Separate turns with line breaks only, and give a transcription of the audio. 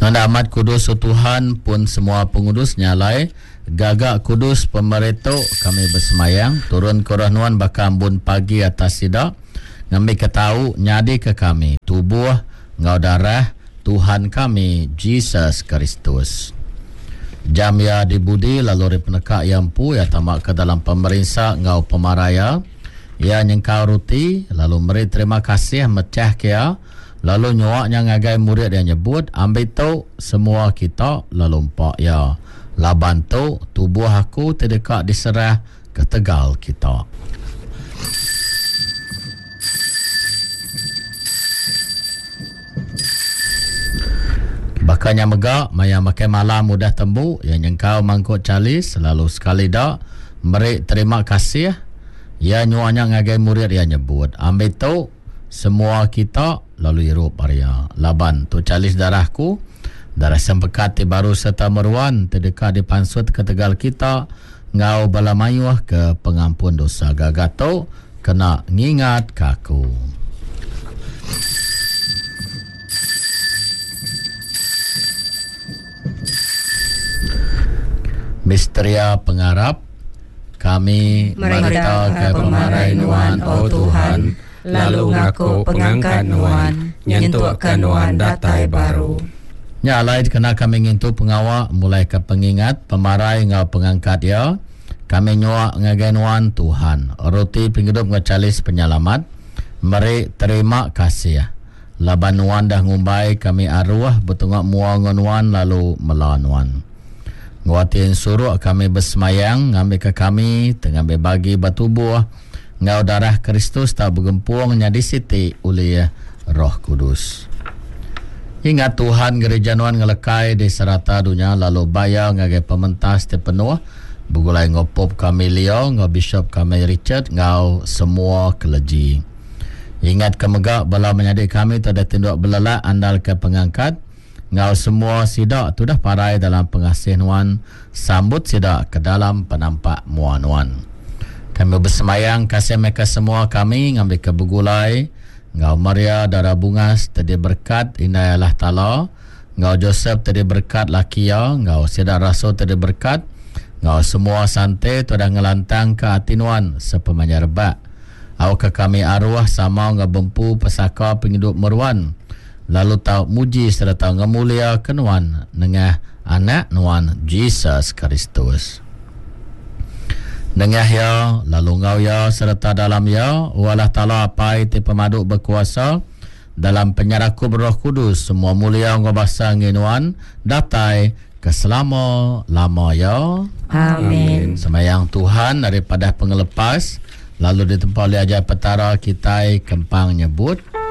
Nanda amat kudus Tuhan pun semua pengudus nyalai gagak kudus pemerintah kami bersemayang turun ke rahnuan bakal ambun pagi atas sidak ngambil ketahu nyadi ke kami tubuh ngau darah Tuhan kami Jesus Kristus. Jam ya dibudi lalu penekak yang pu ya tamak ke dalam pemerintah ngau pemaraya ya nyengkau ruti lalu beri terima kasih mecah kia lalu nyuaknya ngagai murid yang nyebut ambil tu semua kita lalu empak ya laban tu tubuh aku terdekat diserah ke tegal kita. Bakanya megak maya makai malam mudah tembu yang nyengkau mangkuk calis lalu sekali dak beri terima kasih ya nyuaknya ngagai murid yang nyebut ambil tu semua kita lalu hirup Arya laban tu calis darahku darah sempekat baru serta meruan terdekat di pansut ke tegal kita ngau balamayuh ke pengampun dosa gagato kena ngingat kaku. Misteria pengarap kami merita ke pemarai nuan oh Tuhan lalu ngaku pengangkat nuan nyentuhkan nuan datai baru. Nyalai kena kami ngintu pengawak mulai ke pengingat pemarai ngau pengangkat ya kami nyuak ngagai nuan Tuhan roti penghidup ngecalis penyelamat meri terima kasih laban nuan dah ngumbai kami arwah betungak muang nuan lalu melawan nuan nguatin suruh kami bersemayang ngambil ke kami tengah berbagi batubuh ngau darah Kristus tak bergempung nyadi siti oleh Roh Kudus. Ingat Tuhan gereja nuan ngelekai di serata dunia lalu bayar ngagai pementas te penuh bugulai ngopop kami Leo ngau Bishop kami Richard ngau semua keleji. Ingat kemegak bala menyadik kami tak ada tinduk belelak andal ke pengangkat ngau semua sidak tu dah parai dalam pengasih nuan sambut sidak ke dalam penampak muan nuan. Kami bersemayang kasih mereka semua kami ngambil ke begulai ngau Maria darah bungas tadi berkat indah Allah Ta'ala ngau Joseph tadi berkat laki ya ngau sidak rasul tadi berkat ngau semua santai tu dah ngelantang ke hati nuan sepemanya rebak au ke kami arwah sama ngau bempu pesaka penghidup meruan lalu tau muji serta ngemulia ke nuan nengah anak nuan Jesus Kristus. Nengah ya lalu ngau ya serta dalam ya walah Ta'ala apai ti pemaduk berkuasa dalam penyeraku Roh Kudus semua mulia ngau basa nginuan datai keselama lama ya amin. Semayang Tuhan daripada pengelepas lalu di tempat oleh ajar petara kita kempang nyebut